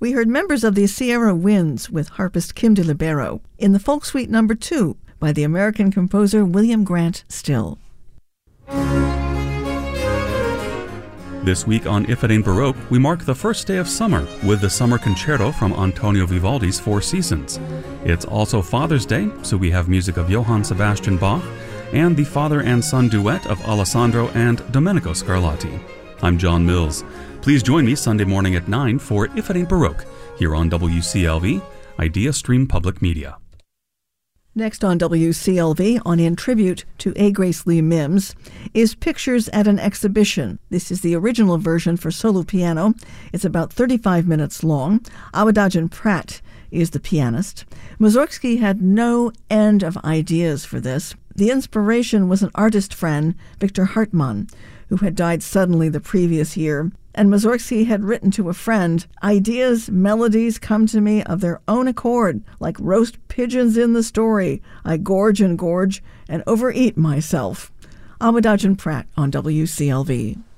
we heard members of the Sierra Winds with harpist Kim de Libero in the Folk Suite No. 2 by the American composer William Grant Still. This week on If It Ain't Baroque, we mark the first day of summer with the Summer Concerto from Antonio Vivaldi's Four Seasons. It's also Father's Day, so we have music of Johann Sebastian Bach and the father and son duet of Alessandro and Domenico Scarlatti. I'm John Mills. Please join me Sunday morning at 9 for If It Ain't Baroque, here on WCLV, Idea Stream Public Media. Next on WCLV, on In Tribute to A. Grace Lee Mims, is Pictures at an Exhibition. This is the original version for solo piano. It's about 35 minutes long. Awadagin Pratt is the pianist. Mussorgsky had no end of ideas for this. The inspiration was an artist friend, Victor Hartmann, who had died suddenly the previous year. And Mussorgsky had written to a friend, "Ideas, melodies come to me of their own accord, like roast pigeons in the story. I gorge and overeat myself." Awadagin Pratt on WCLV.